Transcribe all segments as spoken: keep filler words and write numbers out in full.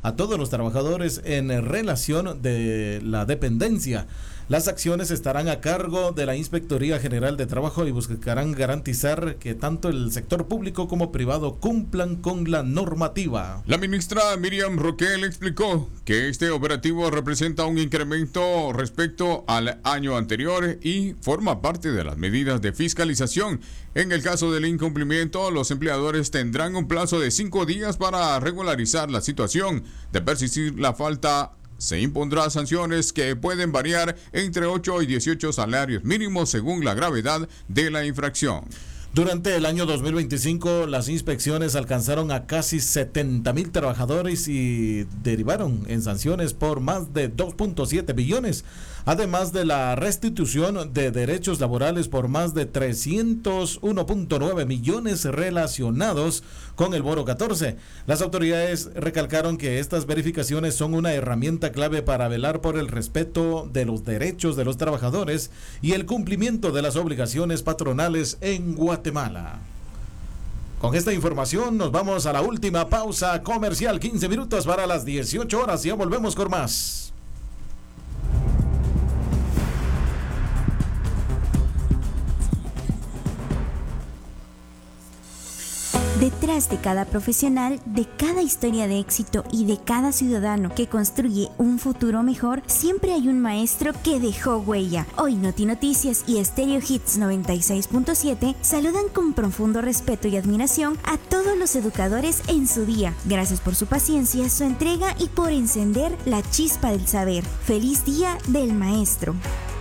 a todos los trabajadores en relación de la dependencia. Las acciones estarán a cargo de la Inspectoría General de Trabajo y buscarán garantizar que tanto el sector público como privado cumplan con la normativa. La ministra Miriam Roquel explicó que este operativo representa un incremento respecto al año anterior y forma parte de las medidas de fiscalización. En el caso del incumplimiento, los empleadores tendrán un plazo de cinco días para regularizar la situación. De persistir la falta, se impondrá sanciones que pueden variar entre ocho y dieciocho salarios mínimos según la gravedad de la infracción. Durante el año dos mil veinticinco, las inspecciones alcanzaron a casi setenta mil trabajadores y derivaron en sanciones por más de dos punto siete billones, además de la restitución de derechos laborales por más de trescientos uno punto nueve millones relacionados con el Bono catorce. Las autoridades recalcaron que estas verificaciones son una herramienta clave para velar por el respeto de los derechos de los trabajadores y el cumplimiento de las obligaciones patronales en Guatemala. Guatemala. Con esta información nos vamos a la última pausa comercial, quince minutos para las dieciocho horas, y ya volvemos con más. Detrás de cada profesional, de cada historia de éxito y de cada ciudadano que construye un futuro mejor, siempre hay un maestro que dejó huella. Hoy Noti Noticias y Stereo Hits noventa y seis punto siete saludan con profundo respeto y admiración a todos los educadores en su día. Gracias por su paciencia, su entrega y por encender la chispa del saber. Feliz Día del Maestro.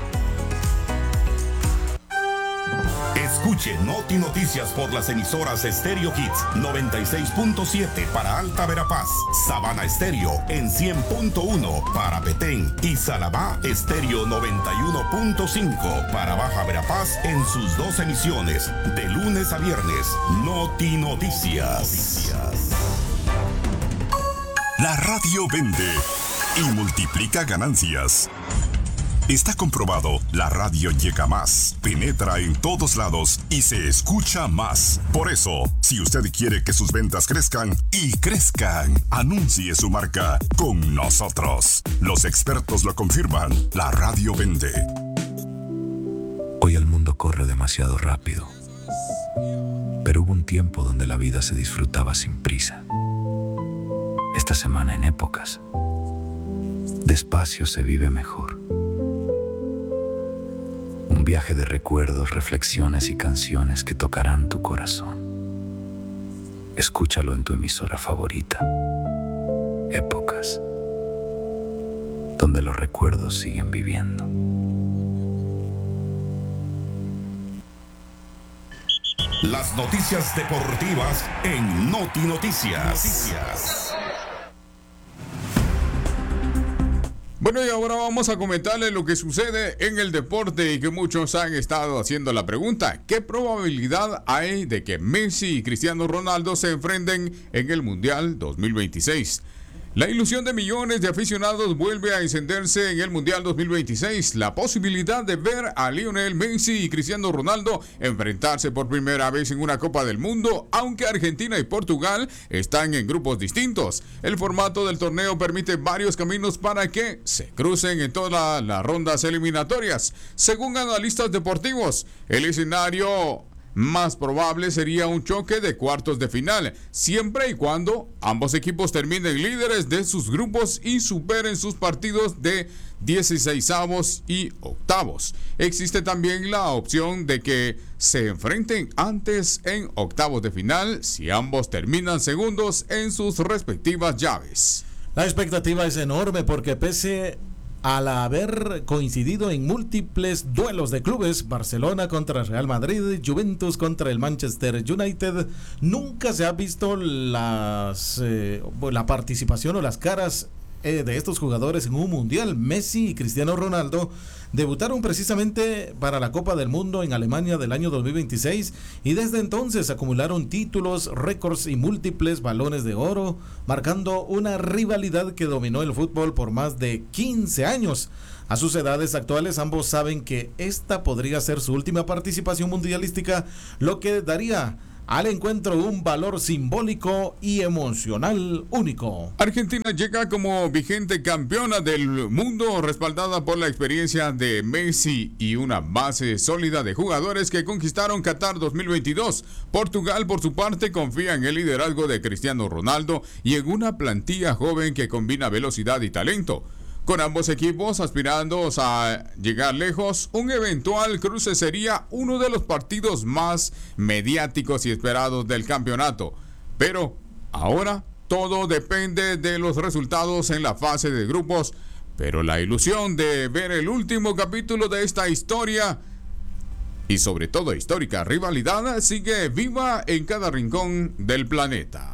Escuche Noti Noticias por las emisoras Stereo Hits noventa y seis punto siete para Alta Verapaz, Sabana Estéreo en cien punto uno para Petén y Salabá Estéreo noventa y uno punto cinco para Baja Verapaz en sus dos emisiones, de lunes a viernes. Noti Noticias. La radio vende y multiplica ganancias. Está comprobado, la radio llega más, penetra en todos lados y se escucha más. Por eso, si usted quiere que sus ventas crezcan y crezcan, anuncie su marca con nosotros. Los expertos lo confirman, la radio vende. Hoy el mundo corre demasiado rápido, pero hubo un tiempo donde la vida se disfrutaba sin prisa. Esta semana en Épocas, despacio se vive mejor. Un viaje de recuerdos, reflexiones y canciones que tocarán tu corazón. Escúchalo en tu emisora favorita. Épocas, donde los recuerdos siguen viviendo. Las noticias deportivas en Noti Noticias. Noticias. Bueno, y ahora vamos a comentarle lo que sucede en el deporte y que muchos han estado haciendo la pregunta: ¿qué probabilidad hay de que Messi y Cristiano Ronaldo se enfrenten en el Mundial dos mil veintiséis? La ilusión de millones de aficionados vuelve a encenderse en el Mundial dos mil veintiséis. La posibilidad de ver a Lionel Messi y Cristiano Ronaldo enfrentarse por primera vez en una Copa del Mundo, aunque Argentina y Portugal están en grupos distintos. El formato del torneo permite varios caminos para que se crucen en todas las rondas eliminatorias. Según analistas deportivos, el escenario más probable sería un choque de cuartos de final, siempre y cuando ambos equipos terminen líderes de sus grupos y superen sus partidos de dieciseisavos y octavos. Existe también la opción de que se enfrenten antes en octavos de final si ambos terminan segundos en sus respectivas llaves. La expectativa es enorme porque pese al haber coincidido en múltiples duelos de clubes, Barcelona contra Real Madrid, Juventus contra el Manchester United, nunca se ha visto las, eh, la participación o las caras eh, de estos jugadores en un mundial. Messi y Cristiano Ronaldo debutaron precisamente para la Copa del Mundo en Alemania del año dos mil veintiséis y desde entonces acumularon títulos, récords y múltiples balones de oro, marcando una rivalidad que dominó el fútbol por más de quince años. A sus edades actuales, ambos saben que esta podría ser su última participación mundialística, lo que daría al encuentro un valor simbólico y emocional único. Argentina llega como vigente campeona del mundo, respaldada por la experiencia de Messi y una base sólida de jugadores que conquistaron Qatar dos mil veintidós. Portugal, por su parte, confía en el liderazgo de Cristiano Ronaldo y en una plantilla joven que combina velocidad y talento. Con ambos equipos aspirando a llegar lejos, un eventual cruce sería uno de los partidos más mediáticos y esperados del campeonato. Pero ahora todo depende de los resultados en la fase de grupos, pero la ilusión de ver el último capítulo de esta historia y sobre todo histórica rivalidad sigue viva en cada rincón del planeta.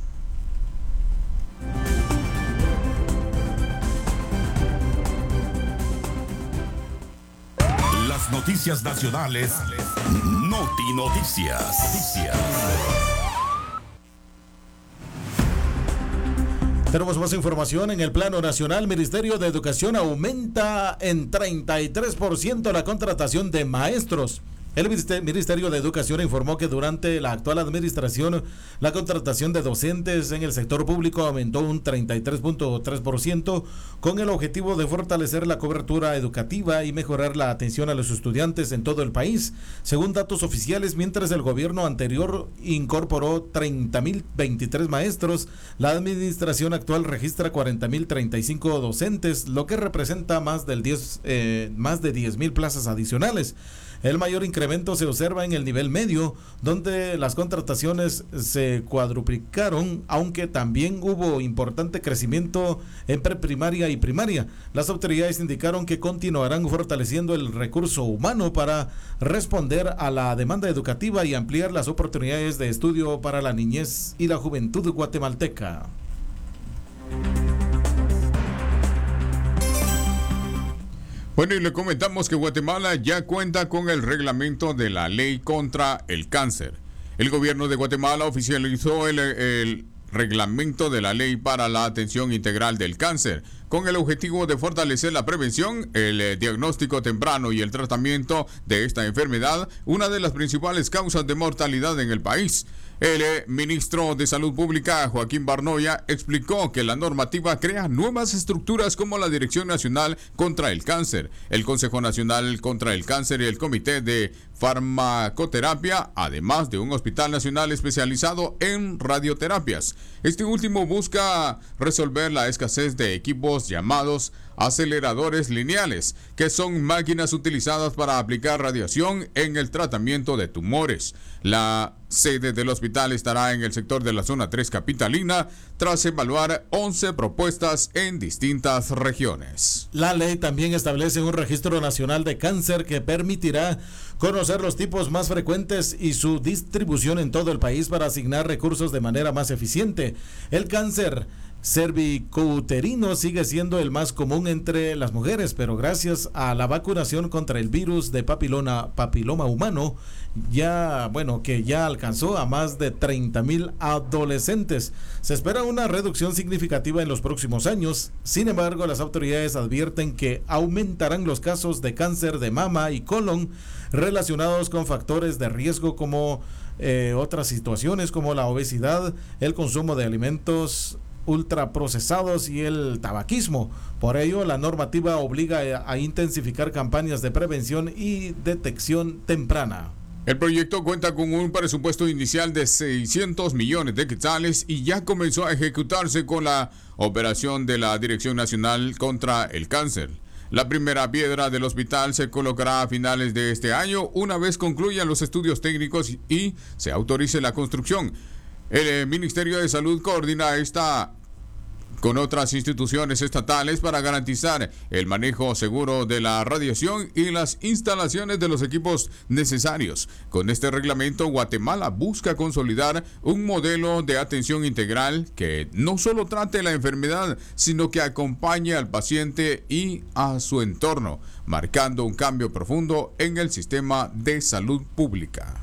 Las noticias nacionales, Noti Noticias. Noticias. Tenemos más información en el plano nacional. Ministerio de Educación aumenta en treinta y tres por ciento la contratación de maestros. El Ministerio de Educación informó que durante la actual administración la contratación de docentes en el sector público aumentó un treinta y tres punto tres por ciento con el objetivo de fortalecer la cobertura educativa y mejorar la atención a los estudiantes en todo el país. Según datos oficiales, mientras el gobierno anterior incorporó treinta mil veintitrés maestros, la administración actual registra cuarenta mil treinta y cinco docentes, lo que representa más, del diez, eh, más de diez mil plazas adicionales. El mayor incremento se observa en el nivel medio, donde las contrataciones se cuadruplicaron, aunque también hubo importante crecimiento en preprimaria y primaria. Las autoridades indicaron que continuarán fortaleciendo el recurso humano para responder a la demanda educativa y ampliar las oportunidades de estudio para la niñez y la juventud guatemalteca. Bueno, y le comentamos que Guatemala ya cuenta con el reglamento de la ley contra el cáncer. El gobierno de Guatemala oficializó el, el reglamento de la ley para la atención integral del cáncer, con el objetivo de fortalecer la prevención, el eh, diagnóstico temprano y el tratamiento de esta enfermedad, una de las principales causas de mortalidad en el país. El eh, ministro de Salud Pública, Joaquín Barnoya, explicó que la normativa crea nuevas estructuras como la Dirección Nacional contra el Cáncer, el Consejo Nacional contra el Cáncer y el Comité de Farmacoterapia, además de un hospital nacional especializado en radioterapias. Este último busca resolver la escasez de equipos llamados aceleradores lineales, que son máquinas utilizadas para aplicar radiación en el tratamiento de tumores. La sede del hospital estará en el sector de la zona tres capitalina, tras evaluar once propuestas en distintas regiones. La ley también establece un registro nacional de cáncer que permitirá conocer los tipos más frecuentes y su distribución en todo el país para asignar recursos de manera más eficiente. El cáncer cervicouterino sigue siendo el más común entre las mujeres, pero gracias a la vacunación contra el virus de papiloma, papiloma humano, ya, bueno, que ya alcanzó a más de treinta mil adolescentes. Se espera una reducción significativa en los próximos años. Sin embargo, las autoridades advierten que aumentarán los casos de cáncer de mama y colon relacionados con factores de riesgo como eh, otras situaciones como la obesidad, el consumo de alimentos ultraprocesados y el tabaquismo. Por ello, la normativa obliga a, a intensificar campañas de prevención y detección temprana. El proyecto cuenta con un presupuesto inicial de seiscientos millones de quetzales y ya comenzó a ejecutarse con la operación de la Dirección Nacional contra el Cáncer. La primera piedra del hospital se colocará a finales de este año, una vez concluyan los estudios técnicos y se autorice la construcción. El Ministerio de Salud coordina esta con otras instituciones estatales para garantizar el manejo seguro de la radiación y las instalaciones de los equipos necesarios. Con este reglamento, Guatemala busca consolidar un modelo de atención integral que no solo trate la enfermedad, sino que acompañe al paciente y a su entorno, marcando un cambio profundo en el sistema de salud pública.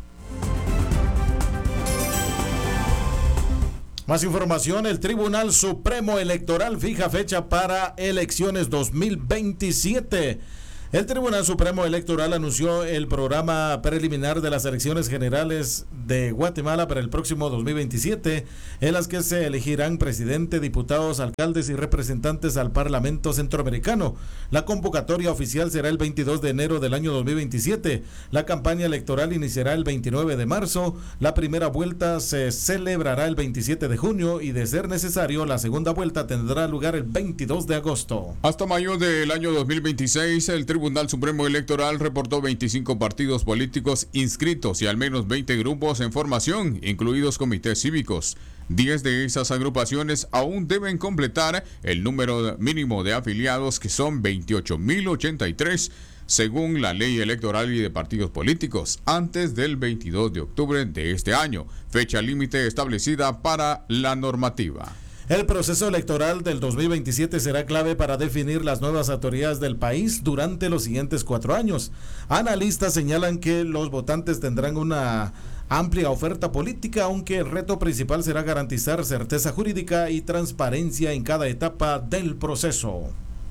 Más información, el Tribunal Supremo Electoral fija fecha para elecciones dos mil veintisiete. El Tribunal Supremo Electoral anunció el programa preliminar de las elecciones generales de Guatemala para el próximo dos mil veintisiete, en las que se elegirán presidente, diputados, alcaldes y representantes al Parlamento Centroamericano. La convocatoria oficial será el veintidós de enero del año dos mil veintisiete. La campaña electoral iniciará el veintinueve de marzo. La primera vuelta se celebrará el veintisiete de junio y, de ser necesario, la segunda vuelta tendrá lugar el veintidós de agosto. Hasta mayo del año dos mil veintiséis, el Tribunal El Tribunal Supremo Electoral reportó veinticinco partidos políticos inscritos y al menos veinte grupos en formación, incluidos comités cívicos. diez de esas agrupaciones aún deben completar el número mínimo de afiliados, que son veintiocho mil ochenta y tres, según la ley electoral y de partidos políticos, antes del veintidós de octubre de este año, fecha límite establecida para la normativa. El proceso electoral del dos mil veintisiete será clave para definir las nuevas autoridades del país durante los siguientes cuatro años. Analistas señalan que los votantes tendrán una amplia oferta política, aunque el reto principal será garantizar certeza jurídica y transparencia en cada etapa del proceso.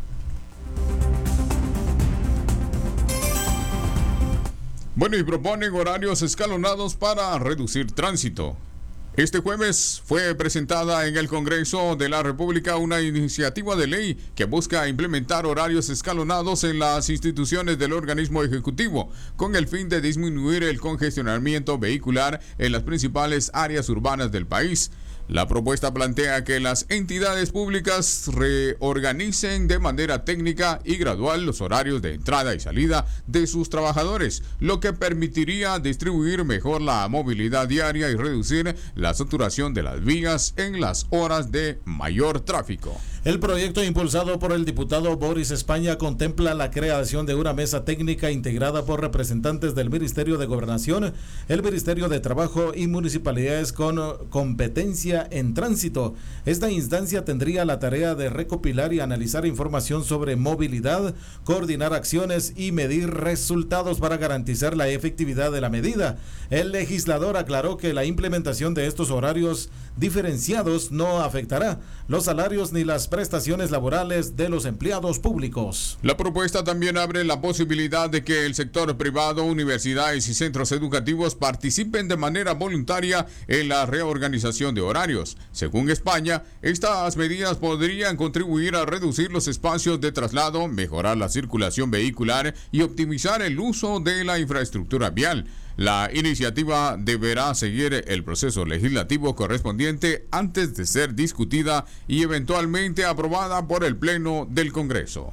Bueno, y proponen horarios escalonados para reducir tránsito. Este jueves fue presentada en el Congreso de la República una iniciativa de ley que busca implementar horarios escalonados en las instituciones del organismo ejecutivo, con el fin de disminuir el congestionamiento vehicular en las principales áreas urbanas del país. La propuesta plantea que las entidades públicas reorganicen de manera técnica y gradual los horarios de entrada y salida de sus trabajadores, lo que permitiría distribuir mejor la movilidad diaria y reducir la saturación de las vías en las horas de mayor tráfico. El proyecto, impulsado por el diputado Boris España, contempla la creación de una mesa técnica integrada por representantes del Ministerio de Gobernación, el Ministerio de Trabajo y municipalidades con competencia en tránsito. Esta instancia tendría la tarea de recopilar y analizar información sobre movilidad, coordinar acciones y medir resultados para garantizar la efectividad de la medida. El legislador aclaró que la implementación de estos horarios diferenciados no afectará los salarios ni las prestaciones laborales de los empleados públicos. La propuesta también abre la posibilidad de que el sector privado, universidades y centros educativos participen de manera voluntaria en la reorganización de horarios. Según España, estas medidas podrían contribuir a reducir los espacios de traslado, mejorar la circulación vehicular y optimizar el uso de la infraestructura vial. La iniciativa deberá seguir el proceso legislativo correspondiente antes de ser discutida y eventualmente aprobada por el Pleno del Congreso.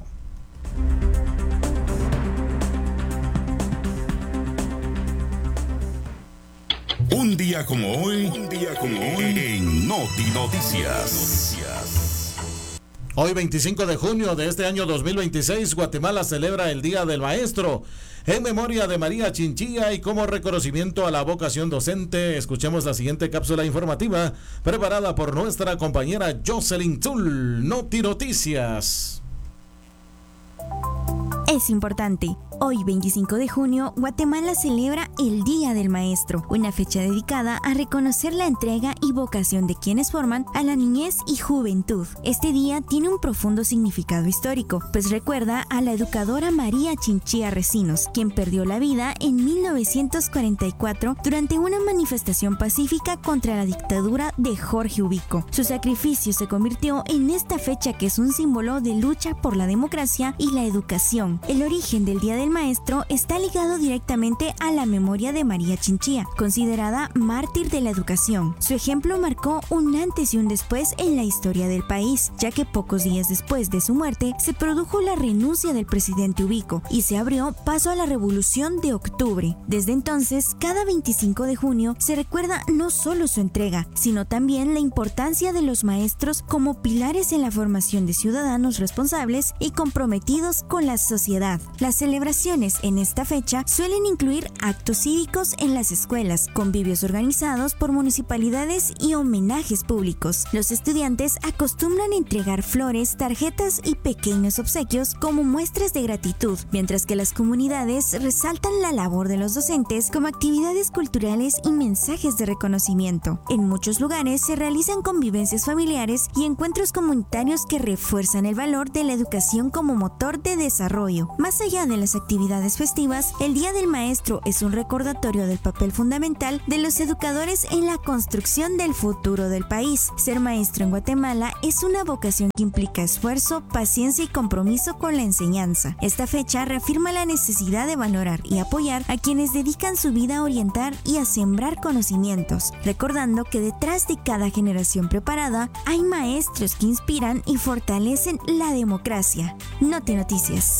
Un día como hoy, un día como hoy en Noti Noticias. Hoy, veinticinco de junio de este año dos mil veintiséis, Guatemala celebra el Día del Maestro. En memoria de María Chinchilla y como reconocimiento a la vocación docente, escuchemos la siguiente cápsula informativa preparada por nuestra compañera Jocelyn Zul. Noti Noticias. Es importante. Hoy, veinticinco de junio, Guatemala celebra el Día del Maestro, una fecha dedicada a reconocer la entrega y vocación de quienes forman a la niñez y juventud. Este día tiene un profundo significado histórico, pues recuerda a la educadora María Chinchilla Recinos, quien perdió la vida en mil novecientos cuarenta y cuatro durante una manifestación pacífica contra la dictadura de Jorge Ubico. Su sacrificio se convirtió en esta fecha, que es un símbolo de lucha por la democracia y la educación. El origen del Día del Maestro está ligado directamente a la memoria de María Chinchilla, considerada mártir de la educación. Su ejemplo marcó un antes y un después en la historia del país, ya que pocos días después de su muerte se produjo la renuncia del presidente Ubico y se abrió paso a la Revolución de Octubre. Desde entonces, cada veinticinco de junio se recuerda no solo su entrega, sino también la importancia de los maestros como pilares en la formación de ciudadanos responsables y comprometidos con la sociedad. La celebración celebraciones en esta fecha suelen incluir actos cívicos en las escuelas, convivios organizados por municipalidades y homenajes públicos. Los estudiantes acostumbran entregar flores, tarjetas y pequeños obsequios como muestras de gratitud, mientras que las comunidades resaltan la labor de los docentes como actividades culturales y mensajes de reconocimiento. En muchos lugares se realizan convivencias familiares y encuentros comunitarios que refuerzan el valor de la educación como motor de desarrollo. Más allá de las actividades festivas, el Día del Maestro es un recordatorio del papel fundamental de los educadores en la construcción del futuro del país. Ser maestro en Guatemala es una vocación que implica esfuerzo, paciencia y compromiso con la enseñanza. Esta fecha reafirma la necesidad de valorar y apoyar a quienes dedican su vida a orientar y a sembrar conocimientos, recordando que detrás de cada generación preparada hay maestros que inspiran y fortalecen la democracia. Noti Noticias.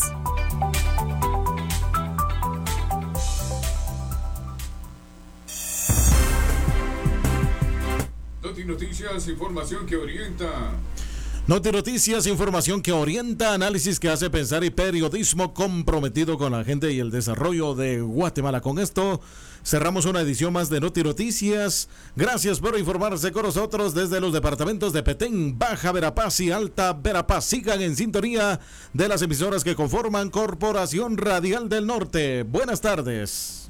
Noti Noticias, información que orienta. Noti Noticias, información que orienta, análisis que hace pensar y periodismo comprometido con la gente y el desarrollo de Guatemala. Con esto cerramos una edición más de Noti Noticias. Gracias por informarse con nosotros desde los departamentos de Petén, Baja Verapaz y Alta Verapaz. Sigan en sintonía de las emisoras que conforman Corporación Radial del Norte. Buenas tardes.